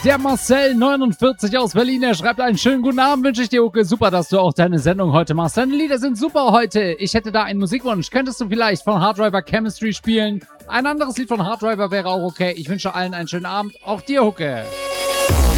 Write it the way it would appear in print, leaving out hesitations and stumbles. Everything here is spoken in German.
Der Marcel49 aus Berlin, er schreibt einen schönen guten Abend, wünsche ich dir, Uke. Super, dass du auch deine Sendung heute machst. Deine Lieder sind super heute. Ich hätte da einen Musikwunsch. Könntest du vielleicht von Hard Driver Chemistry spielen? Ein anderes Lied von Hard Driver wäre auch okay. Ich wünsche allen einen schönen Abend. Auch dir, Hucke.